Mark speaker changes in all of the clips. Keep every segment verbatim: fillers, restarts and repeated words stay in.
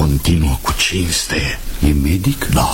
Speaker 1: continuă cu cinste.
Speaker 2: E medic?
Speaker 1: Da,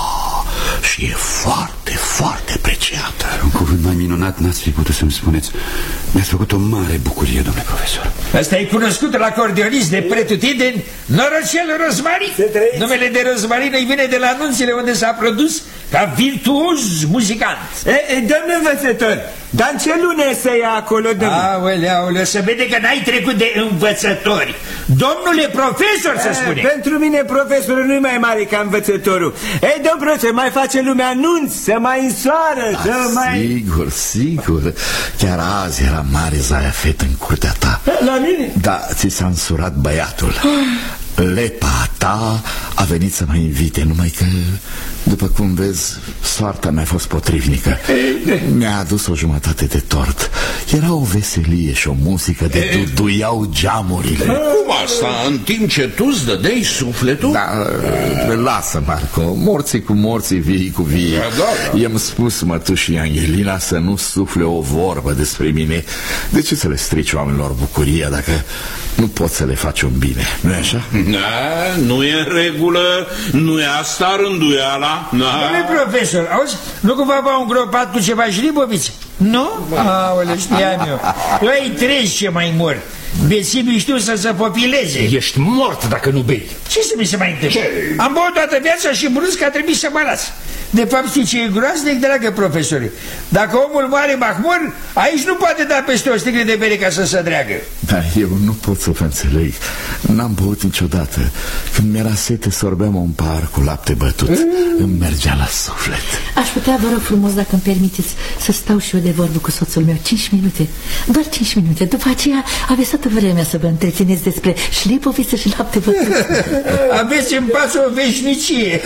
Speaker 1: și e foarte, foarte apreciată.
Speaker 2: Un cuvânt mai minunat n-ați fi putut să-mi spuneți. Mi-ați făcut o mare bucurie, domnule profesor.
Speaker 3: Asta e cunoscut la acordeonist de pretutindeni, Norocel Rozmarin. Numele de Rozmarin îi vine de la anunțile unde s-a produs ca virtuos muzicant.
Speaker 4: E, e, domnule învățător, dar în ce lună să ia acolo, domnule?
Speaker 3: Aoleu, aoleu, să vede că n-ai trecut de învățători. Domnule profesor, să spune.
Speaker 4: Pentru mine profesorul nu-i mai mare ca învățătorul. Ei, domnule profesor, mai face lumea anunț, să mai însoară,
Speaker 1: da,
Speaker 4: să mai...
Speaker 1: Sigur, sigur. Chiar azi era mare zaiafet în curtea ta.
Speaker 4: La mine?
Speaker 1: Da, ți s-a însurat băiatul. Lepa ta a venit să mă invite, numai că, după cum vezi, soarta mi-a fost potrivnică. Mi-a adus o jumătate de tort. Era o veselie și o muzică de duduiau geamurile.
Speaker 5: Cum asta? În timp ce tu îți dădeai sufletul?
Speaker 1: Da, lasă, Marco. Morții cu morții, vii cu vii. I-am spus mătușii Angelina să nu sufle o vorbă despre mine. De ce să le strici oamenilor bucuria dacă nu poți să le faci un bine? Nu-i așa?
Speaker 5: Da, nu e în regulă, nu e asta rânduiala.
Speaker 3: Domnule profesor, auzi, nu cumva v-au îngropat cu ceva șliboviță? Nu? Aoleu, știam eu. Eu ai treci ce mai mor. Bețimii știu să se popileze.
Speaker 2: Ești mort dacă nu bei.
Speaker 3: Ce să mi se mai întâmplă? Am băut toată viața și brusc a trebuit să mă las. De fapt, știi ce e groaznic, dragă profesori? Dacă omul moare mahmur, aici nu poate da peste o sticlă de bere ca să se dreagă.
Speaker 1: Da, eu nu pot să vă înțeleg. N-am băut niciodată. Când mi-era sete, sorbeam un pahar cu lapte bătut. mm. Îmi mergea la suflet.
Speaker 6: Aș putea, vă rog frumos, dacă îmi permiteți, să stau și eu de vorbă cu soțul meu cinci minute. Doar cinci minute. După aceea aveți toată vremea să vă întrețineți despre șlipoviță și lapte bătut.
Speaker 3: Aveți în pas o veșnicie.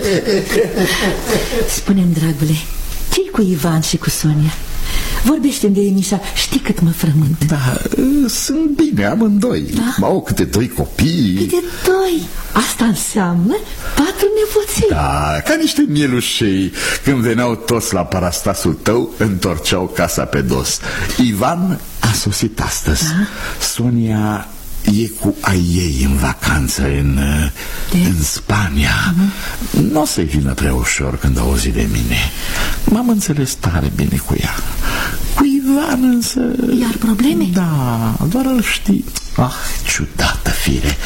Speaker 6: Spune-mi, dragule, ce-i cu Ivan și cu Sonia? Vorbește-mi de ei, Mișa, știi cât mă frământ.
Speaker 1: Da, sunt bine, amândoi. Da? Au câte doi copii.
Speaker 6: Câte doi? Asta înseamnă patru nepoții.
Speaker 1: Da, ca niște mielușei. Când veneau toți la parastasul tău, întorceau casa pe dos. Ivan a sosit astăzi. Da? Sonia e cu ai ei în vacanță în, în Spania. uh-huh. Nu o să-i vină prea ușor când auzi de mine. M-am înțeles tare bine cu ea. Cu Ivan însă...
Speaker 6: Iar probleme?
Speaker 1: Da, doar îl știi. Ah, ciudată fire.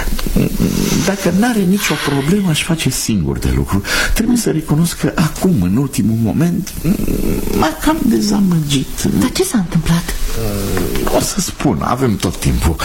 Speaker 1: Dacă n-are nicio problemă, aș face singur de lucru. Trebuie să recunosc că acum, în ultimul moment, m-a cam dezamăgit.
Speaker 6: Dar ce s-a întâmplat?
Speaker 1: O să spun, avem tot timpul.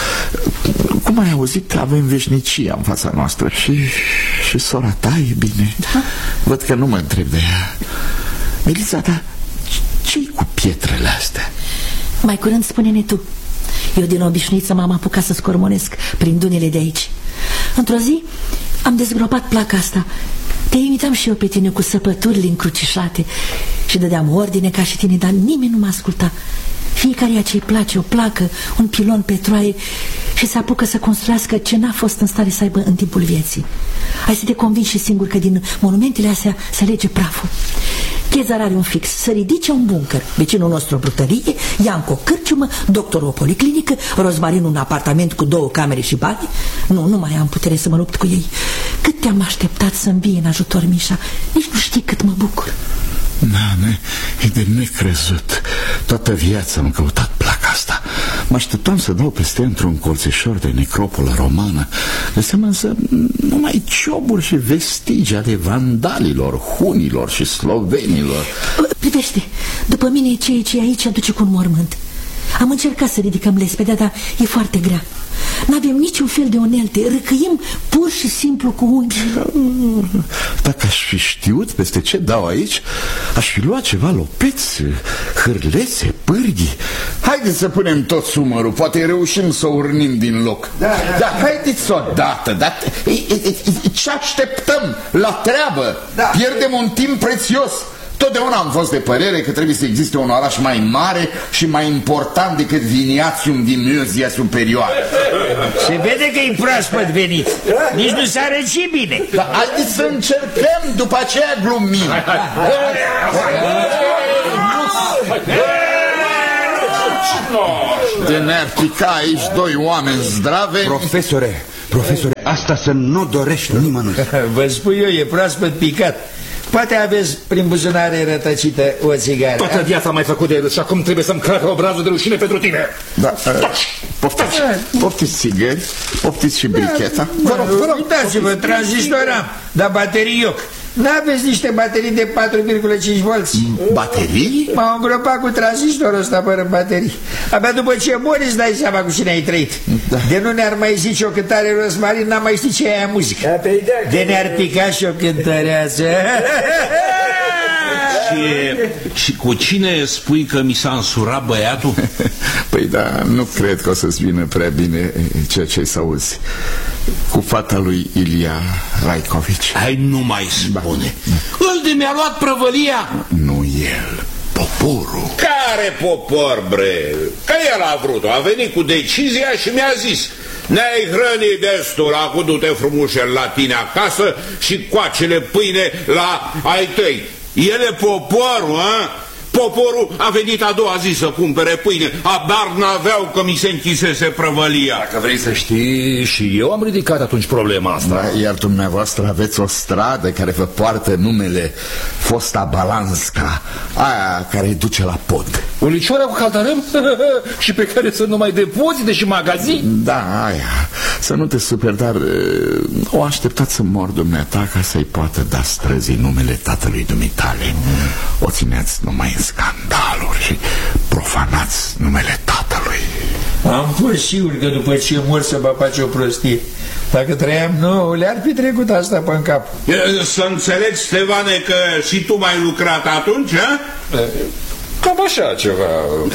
Speaker 1: Cum ai auzit, avem veșnicia în fața noastră. Și, și sora ta e bine.
Speaker 6: Da?
Speaker 1: Văd că nu mă întreb de ea. Melissa, dar ce-i cu pietrele astea?
Speaker 6: Mai curând spune-ne tu. Eu din obișnuiță m-am apucat să scormonesc prin dunile de aici. Într-o zi am dezgropat placa asta. Te imitam și eu pe tine cu săpăturile încrucișate și dădeam ordine ca și tine, dar nimeni nu mă asculta. Fiecare ce-i place, o placă, un pilon pe troaie, și se apucă să construiască ce n-a fost în stare să aibă în timpul vieții. Ai să te convingi și singur că din monumentele astea se alege praful. Chezar are un fix, să ridice un bunker, vecinul nostru o brutărie, Ianco o cârciumă, doctorul o policlinică, Rozmarin un apartament cu două camere și bani. Nu, nu mai am putere să mă lupt cu ei. Cât te-am așteptat să-mi vii în ajutor, Mișa. Nici nu știi cât mă bucur.
Speaker 1: Nane, e de necrezut. Toată viața am căutat placa asta. Mă așteptam să dau peste într-un colțișor de necropolă romană. Găseam însă numai cioburi și vestigii ale vandalilor, hunilor și slovenilor.
Speaker 6: Privește, după mine ceea ce e aici aduce cu un mormânt. Am încercat să ridicăm lespedea, dar e foarte grea. N-avem niciun fel de unelte, râcâim pur și simplu cu unghi.
Speaker 1: Dacă aș fi știut peste ce dau aici, aș fi luat ceva lopeți, hârlețe, pârghii. Haideți să punem tot sumărul, poate reușim să o urnim din loc. Da, da, da, haideți odată, dar ce așteptăm? La treabă, da. Pierdem un timp prețios. Totdeauna am fost de părere că trebuie să existe un oraș mai mare și mai important decât Viniațium din Muzia Superioară.
Speaker 3: Se vede că e proaspăt venit. Nici nu s-a răcit bine.
Speaker 1: Dar haideți să încercăm, după aceea glumim. De ne-ar pica aici doi oameni zdrave.
Speaker 2: Profesore, Profesore, asta să nu dorești nimănui.
Speaker 3: Vă spun eu, e proaspăt picat. Poate aveți prin buzunare rătăcită o țigară.
Speaker 7: Toată viața am mai făcut de el și acum trebuie să-mi cracă obrazul de rușine pentru tine.
Speaker 1: Da, poftiți, poftiți țigări, poftiți și bricheta.
Speaker 3: Vă rog, vă rog, uitați-vă, tranzistor am, dar baterii ioc. N-aveți niște baterii de patru virgulă cinci volți?
Speaker 1: Baterii?
Speaker 3: M-au îngropat cu tranzistorul ăsta fără baterii. Abia după ce mori îți dai seama cu cine ai trăit. Da. De nu ne-ar mai zice o cântare Rosmarin, n-am mai ști ce e aia muzică. Da, de ne-ar pica și o cântăreață.
Speaker 5: Și, și cu cine spui că mi s-a însurat băiatul?
Speaker 1: Păi da, nu cred că o să-ți vină prea bine ceea ce să auzi. Cu fata lui Ilia Raicovici.
Speaker 5: Hai, nu mai spune. Da. Îl de mi-a luat prăvălia?
Speaker 1: Nu el, poporul.
Speaker 5: Care popor, bre? Că el a vrut-o, a venit cu decizia și mi-a zis: ne-ai hrănit destul, acum du-te frumușel la tine acasă și coace-le pâine la ai tăi. El e poporul, a? Poporul a venit a doua zi să cumpere pâine. Abar n-aveau că mi se închisese prăvălia.
Speaker 7: Dacă vrei să știi, și eu am ridicat atunci problema asta.
Speaker 1: Da, iar dumneavoastră aveți o stradă care vă poartă numele Fosta Balanska, aia care duce la pod.
Speaker 7: Ulicioara cu caldarâm? Și pe care sunt numai depozite și magazini?
Speaker 1: Da, aia. Să nu te superi, dar uh, o așteptat să mor dumneata ca să-i poată da străzii numele tatălui dumitale. Mm. O țineați numai în scandaluri și profanați numele tatălui.
Speaker 3: Am fost sigur că după ce mor să vă face o prostie. Dacă trăiam nouă, le-ar fi trecut asta pe-n cap.
Speaker 5: Să înțelegi, Stevane, că și tu m-ai lucrat atunci, a?
Speaker 7: Cam așa ceva.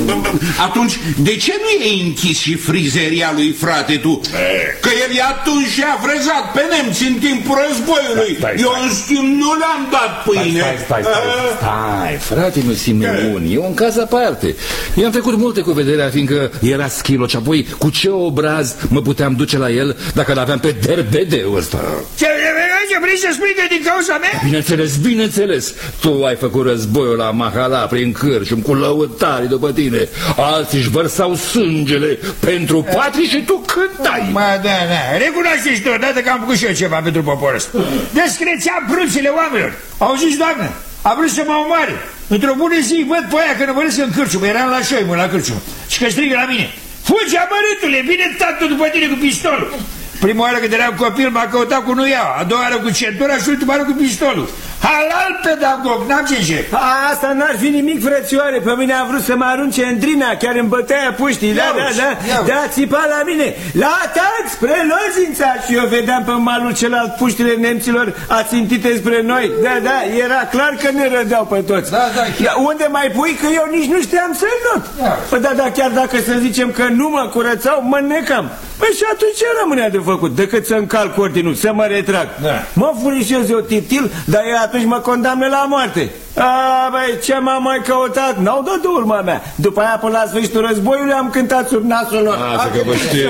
Speaker 5: Atunci, de ce nu e închis și frizeria lui frate tu? Că el atunci și-a frezat pe nemți în timpul războiului. Stai, stai, Eu în schimb nu le-am dat pâine.
Speaker 7: Stai, stai, stai, stai, stai frate meu Simeon, e un caz aparte. I-am trecut multe cu vederea, fiindcă era schilo. Și apoi cu ce obraz mă puteam duce la el dacă l-aveam pe derbedeul ăsta?
Speaker 3: Ce vrei să spui că din cauza mea?
Speaker 7: Bineînțeles, bineînțeles. Tu ai făcut războiul la Mahala prin cârci cu lăutarii după tine. Alții își vărsau sângele pentru patrie și tu cântai.
Speaker 3: Mă, da, da, recunoaște-și deodată că am făcut și eu ceva pentru poporul ăsta. Descrețeam prunțile oamenilor. Auziți, doamnă, a vrut să mă omoare. Într-o bună zi văd pe aia că năvăresc în cârciumă. Eram la șoimă, la cârciumă. Și că strigă la mine: fugi, amărâtule, vine tatăl după tine cu pistolul. Prima oară când eram copil m-a căutat cu nuiaua, a doua oară cu centura și ultima oară cu pistolul. Halal pedagog, n-am ce ce.
Speaker 4: Asta n-ar fi nimic, frățioare. Pe mine a vrut să mă arunce în drina, chiar în bătaia puștii. Da, da, da, da, țipa la mine: la atac spre lozința. Și eu vedeam pe malul celălalt puștile nemților ațintite spre noi. Da, da, era clar că ne rădeau pe toți. Da, da, da, unde mai pui că eu nici nu știam să-i not. Da. Păi da, da, chiar dacă să zicem că nu mă curățau, mă necam. Păi și atunci ce rămânea de făcut decât să încalc ordinul, să mă retrag? Da. Mă furișez eu titil, dar eu atunci mă condamne la moarte. A, băi, ce m-am mai căutat? N-au dat de urma mea. După aia, până la sfârșitul războiului, am cântat sub nasul lor.
Speaker 7: Asta că vă știu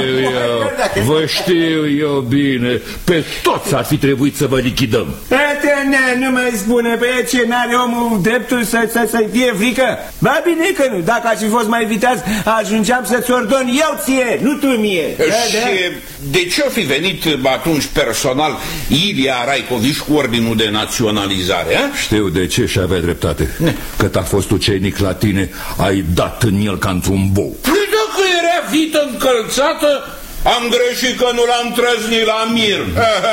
Speaker 7: eu, vă știu eu bine. Pe toți ar fi trebuit să vă lichidăm.
Speaker 4: Etene, nu mai spune, pe ce n-are omul dreptul să, să, să fie frică? Ba bine că nu, dacă aș fi fost mai viteaz, ajungeam să-ți ordon eu ție, nu tu mie.
Speaker 5: Și da? De ce-o fi venit atunci personal Ilia Raicovici cu ordinul de naționalizare? A?
Speaker 7: Știu de ce și avea dreptate. Ne. Că t-a fost ucenic la tine, ai dat în el ca într-un bou.
Speaker 5: Păi dacă era vită încălțată, am greșit că nu l-am trăznit la mir.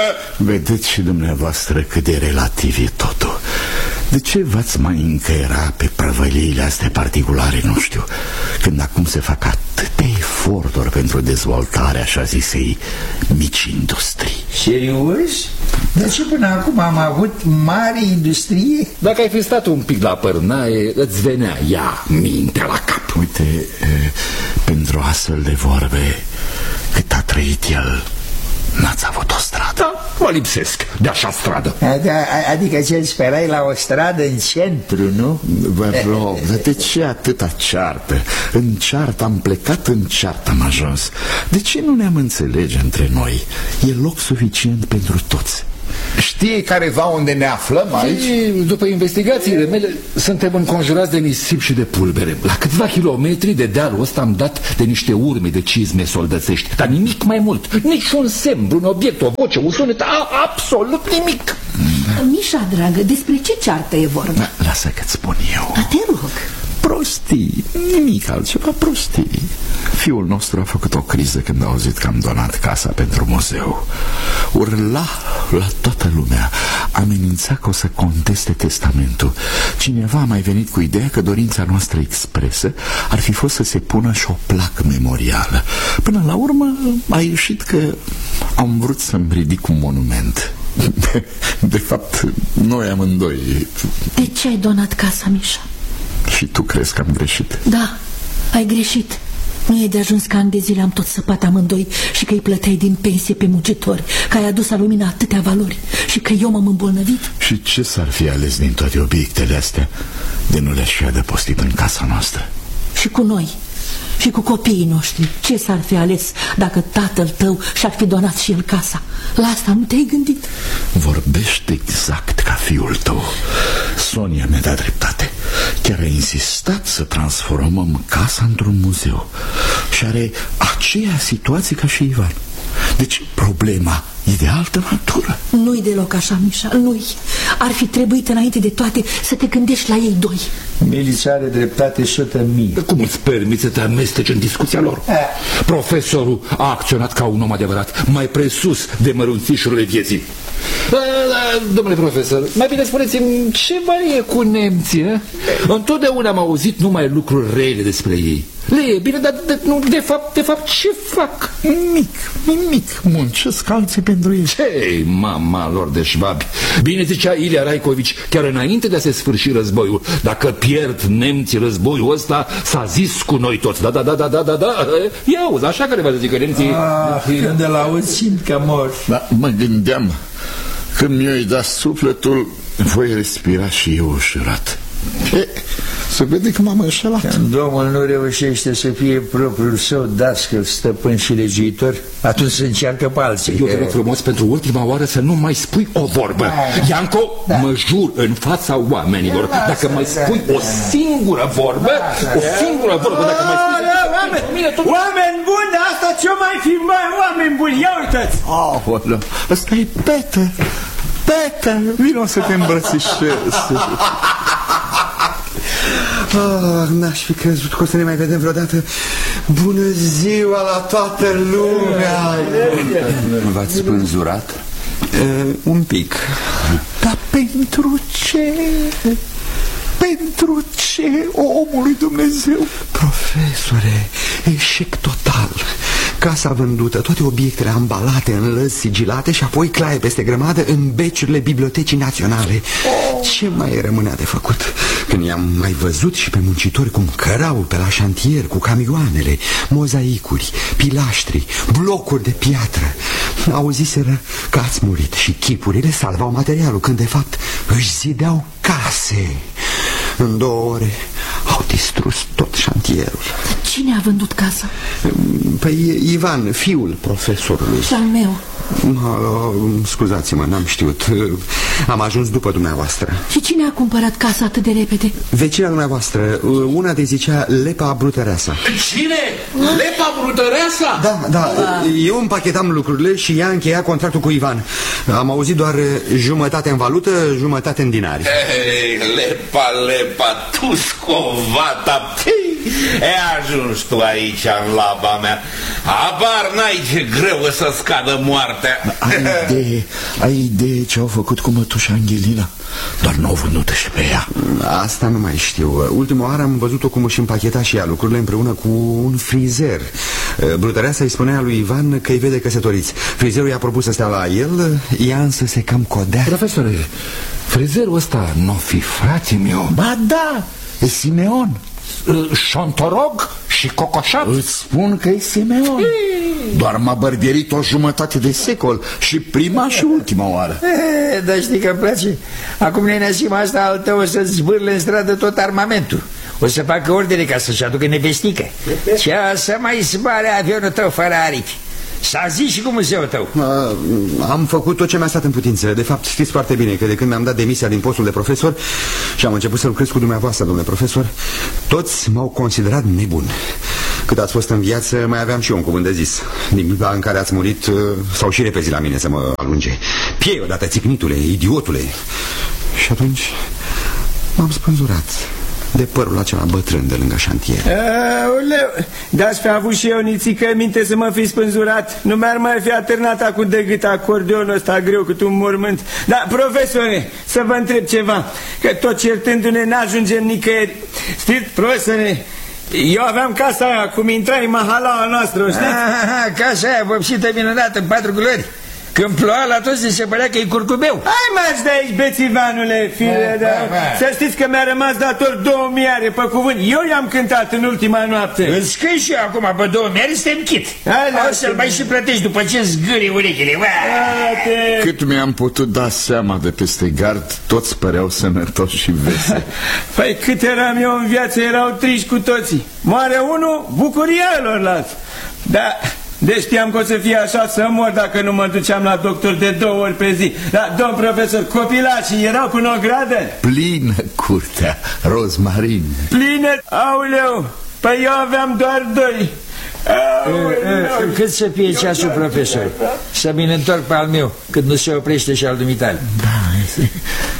Speaker 1: Vedeți și dumneavoastră cât de relativ e totul. De ce v-ați mai încăiera pe prăvăliile astea particulare, nu știu, când acum se fac atâtea eforturi pentru dezvoltarea așa zisei mici industrii?
Speaker 3: Serios? De ce până acum am avut mare industrie?
Speaker 7: Dacă ai fi stat un pic la părnaie, îți venea ea mintea la cap.
Speaker 1: Uite, e, pentru astfel de vorbe, cât a trăit el, n-ați avut o stradă.
Speaker 7: Da, mă lipsesc de așa stradă.
Speaker 3: A, da, adică ce sperai la o stradă în centru, nu?
Speaker 1: Vă rog, de ce atâta ceartă? În ceartă am plecat, în ceartă am ajuns. De ce nu ne-am înțelege între noi? E loc suficient pentru toți. Știe careva unde ne aflăm aici?
Speaker 7: Și, după investigațiile mele, suntem înconjurați de nisip și de pulbere. La câțiva kilometri de dealul ăsta am dat de niște urme de cizme soldățești, dar nimic mai mult. Niciun semn, un obiect, o voce, un sunet, a, absolut nimic.
Speaker 6: Da. Mișa, dragă, despre ce ceartă e vorba?
Speaker 1: Da, lasă că-ți spun eu.
Speaker 6: Da, te rog.
Speaker 1: Prostii, nimic altceva, prostii. Fiul nostru a făcut o criză când a auzit că am donat casa pentru muzeu. Urla la toată lumea, amenința că o să conteste testamentul. Cineva a mai venit cu ideea că dorința noastră expresă ar fi fost să se pună și o placă memorială. Până la urmă a ieșit că am vrut să-mi ridic un monument. De fapt, noi amândoi.
Speaker 6: De ce ai donat casa, Mișa?
Speaker 1: Și tu crezi că am greșit?
Speaker 6: Da, ai greșit. Nu e de ajuns că ani de zile am tot săpat amândoi și că îi plăteai din pensie pe muncitori, că ai adus la lumină atâtea valori și că eu m-am îmbolnăvit.
Speaker 1: Și ce s-ar fi ales din toate obiectele astea de nu le-aș fi adăpostit în casa noastră?
Speaker 6: Și cu noi și cu copiii noștri, ce s-ar fi ales dacă tatăl tău și-ar fi donat și el casa? La asta nu te-ai gândit?
Speaker 1: Vorbește exact ca fiul tău. Sonia mi-a dat dreptate. Chiar a insistat să transformăm casa într-un muzeu și are aceea situație ca și Ivan. Deci problema e de altă natură.
Speaker 6: Nu-i deloc așa, Mișa, nu-i. Ar fi trebuit înainte de toate să te gândești la ei doi.
Speaker 3: Milița are dreptate sută mii.
Speaker 7: Cum îți permiți să te amesteci în discuția lor? A. Profesorul a acționat ca un om adevărat, mai presus de mărunțișurile vieții. Da, da, domnule profesor, mai bine spuneți-mi, ce mai e cu nemții? Întotdeauna am auzit numai lucruri rele despre ei. Le e bine, dar de, nu, de, fapt, de fapt ce fac?
Speaker 1: Nimic, nimic. Muncesc alții pentru ei.
Speaker 7: Ce mama lor de șvabi. Bine zicea Ilia Raicovici, chiar înainte de a se sfârși războiul, dacă pierd nemții războiul ăsta, s-a zis cu noi toți. Da, da, da, da, da, da, da. Ia auzi, așa care va zică nemții.
Speaker 3: Ah, când îl auzi, simt că mor.
Speaker 1: Da, mă gândeam, când mi-o-i dat sufletul, voi respira și eu ușurat. E, să vede că m-am înșelat.
Speaker 3: Când omul nu reușește să fie propriul său dascăl, stăpân și legiuitor, atunci se încearcă pe alții.
Speaker 7: Eu te rog frumos pentru ultima oară să nu mai spui o vorbă. Da. Ianco, da. Mă jur în fața oamenilor, da, dacă mai spui da. o singură vorbă, da. o singură vorbă, dacă mai spui...
Speaker 4: Da, oameni, mine, tu... oameni buni, asta ce mai fi, mai oameni buni, ia uitați!
Speaker 1: Aoleu, ăsta e Peter, Peter, vino să te îmbrățișez.
Speaker 8: Oh, n-aș fi crezut că o să ne mai vedem vreodată. Bună ziua la toată lumea!
Speaker 2: V-ați spânzurat?
Speaker 8: Uh, un pic.
Speaker 1: Dar pentru ce? Pentru ce, omului Dumnezeu?
Speaker 8: Profesore, eșec total. Casa vândută, toate obiectele ambalate în lăzi sigilate și apoi claie peste grămadă în beciurile Bibliotecii Naționale. Ce mai rămânea de făcut? Când i-am mai văzut și pe muncitori cum cărau pe la șantier cu camioanele, mozaicuri, pilaștri, blocuri de piatră. Auziseră că ați murit și chipurile salvau materialul, când de fapt își zideau case. În două ore au distrus tot șantierul.
Speaker 6: Cine a vândut casa?
Speaker 8: Păi Ivan, fiul profesorului.
Speaker 6: Și al meu.
Speaker 8: Scuzați-mă, n-am știut. Am ajuns după dumneavoastră.
Speaker 6: Și cine a cumpărat casa atât de repede?
Speaker 8: Vecina dumneavoastră, una de zicea Lepa Brutăreasa.
Speaker 7: Cine? Lepa Brutăreasa?
Speaker 8: Da, da, eu împachetam lucrurile și ea încheia contractul cu Ivan. Am auzit doar jumătate în valută, jumătate în dinari.
Speaker 5: Ei, Lepa, Lepa, tu scovata, e ajuns tu aici în laba mea. Abar n-ai ce greu să scadă moartea.
Speaker 1: Ai idee, ai idee ce au făcut cu mătușa Angelina? Doar n-au vândut și pe ea.
Speaker 8: Asta nu mai știu. Ultima oară am văzut-o cum își împacheta și ea lucrurile împreună cu un frizer. Brutăreasa îi spunea lui Ivan că îi vede căsătoriți. Frizerul i-a propus să stea la el, ea însă se cam codea.
Speaker 7: Profesore, frizerul ăsta n-o fi frate meu?
Speaker 1: Ba da, e Simeon.
Speaker 7: Șontorog și cocoșat.
Speaker 1: Îți spun că e Simeon. Doar m-a bărbierit o jumătate de secol și prima și ultima oară.
Speaker 3: E, dar știi că îmi place. Acum neneasim asta al tău o să-ți zvârle în stradă tot armamentul. O să facă ordine ca să-și aducă nevestică. Ce să mai zboare avionul tău fără aripi. S-a zis și cu muzeul tău?
Speaker 8: A, am făcut tot ce mi-a stat în putință. De fapt, știți foarte bine că de când mi-am dat demisia din postul de profesor și am început să lucrez cu dumneavoastră, domnule profesor, toți m-au considerat nebun. Cât ați fost în viață, mai aveam și eu un cuvânt de zis. Din clipa în care ați murit, s-au și repezit la mine să mă alunge. Piei odată, țicnitule, idiotule. Și atunci m-am spânzurat de părul acela bătrân de lângă șantier.
Speaker 4: Aoleu, de-aș fi avut și eu nițică minte să mă fi spânzurat. Nu mi-ar mai fi atârnat acum de gât acordeonul ăsta greu cât un mormânt. Dar, profesore, să vă întreb ceva, că tot certându-ne n-ajungem nicăieri. Știți, profesore, eu aveam casa aia, cum intrai în mahalaua noastră, o știți?
Speaker 3: Aha, casa aia vopsită minunată în patru culori. Când ploua la toți se părea că e curcubeu.
Speaker 4: Hai marș de aici, bețivanule, file, da, da. Să știți că mi-a rămas dator două miare pe cuvânt. Eu i-am cântat în ultima noapte.
Speaker 3: Îți scrii și eu acum pe două miare să te închid. O să-l mai și plătești după ce zgâri urechile.
Speaker 1: Cât mi-am putut da seama de peste gard, toți păreau sănătoși și veseli.
Speaker 4: Păi cât eram eu în viață, erau triști cu toții. Moare unul, bucuria celorlalți. Da... Deci știam că o să fie așa să mor dacă nu mă duceam la doctor de două ori pe zi. Dar, domn profesor, copilașii erau cu nogradă?
Speaker 1: Plină curtea, rozmarin.
Speaker 4: Plină? Auleu, păi eu aveam doar doi.
Speaker 3: Auleu. Cât să fie ceasul, profesor? Să mi întorc pe al meu, cât nu se oprește și al dumitale.
Speaker 1: Da, este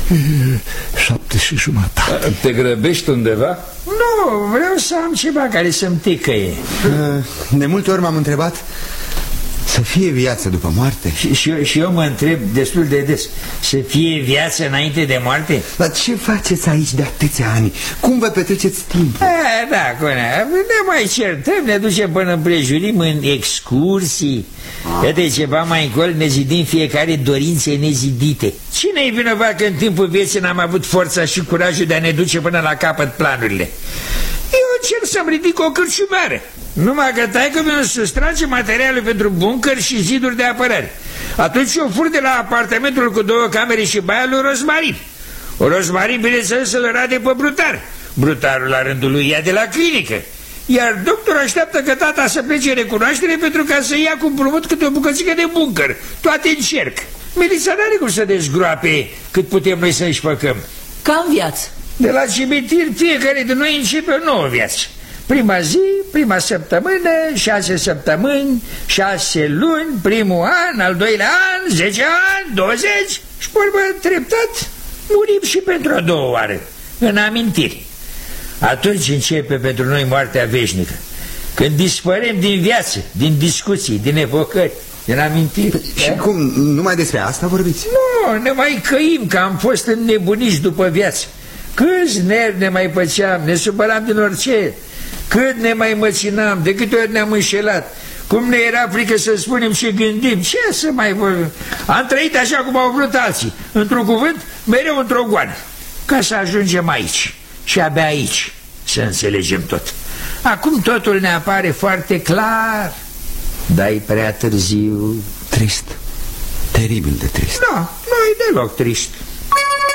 Speaker 1: șapte și jumătate.
Speaker 7: Te grăbești undeva?
Speaker 3: Nu, vreau să am ceva care să-mi ticăie.
Speaker 8: De multe ori m-am întrebat să fie viață după moarte.
Speaker 3: Și, și, eu, și eu mă întreb destul de des, să fie viață înainte de moarte?
Speaker 8: Dar ce faceți aici de atâția ani? Cum vă petreceți timpul?
Speaker 3: A, da, Conea, ne mai certăm, ne ducem până împrejurim în excursii. Ah. De ceva mai încolo ne zidim fiecare dorințe nezidite. Cine-i vinovat că în timpul vieții n-am avut forța și curajul de a ne duce până la capăt planurile? Eu încerc să-mi ridic o cârciumară. Numai că taică mi-o sustrage materiale pentru buncăr și ziduri de apărare. Atunci eu fur de la apartamentul cu două camere și baia lui Rozmarin. O Rozmarin, bineînțeles, să-l rade pe brutar. Brutarul la rândul lui ia de la clinică. Iar doctorul așteaptă că tata să plece recunoaștere pentru ca să ia cu împrumut câte o bucățică de buncăr. Toate în cerc. Milița n-are cum să dezgroape cât putem noi să înșpăcăm.
Speaker 6: Ca în viață.
Speaker 3: De la cimitir fiecare de noi începe o nouă viață. Prima zi, prima săptămână, șase săptămâni, șase luni, primul an, al doilea an, zece ani, douăzeci. Și pe urmă, treptat, murim și pentru a doua oară, în amintiri. Atunci începe pentru noi moartea veșnică, când dispărem din viață, din discuții, din evocări, din amintiri.
Speaker 8: Și da? Cum, numai despre asta vorbiți?
Speaker 3: Nu, ne mai căim că am fost înnebuniți după viață. Câți nervi ne mai păceam, ne supăram din orice. Cât ne mai măcinam, de câte ori ne-am înșelat. Cum ne era frică să spunem și gândim. Ce să mai vorbim? Am trăit așa cum au vrut alții. Într-un cuvânt, mereu într-o goană. Ca să ajungem aici. Și abia aici să înțelegem tot. Acum totul ne apare foarte clar. Dar e prea târziu.
Speaker 8: Trist. Teribil de trist.
Speaker 3: Da, nu e deloc trist.